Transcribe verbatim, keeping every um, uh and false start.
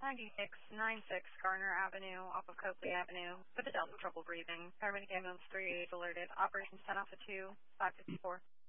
ninety-six ninety-six Garner Avenue off of Coakley Avenue with adult trouble breathing. Paramedic ambulance three eight alerted. Operations ten off of two, five fifty-four.